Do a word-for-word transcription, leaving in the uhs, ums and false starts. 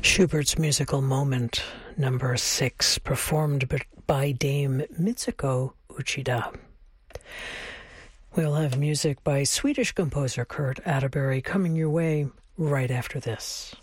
Schubert's Musical Moment, number six, performed by Dame Mitsuko Uchida. We'll have music by Swedish composer Kurt Atterbury coming your way right after this.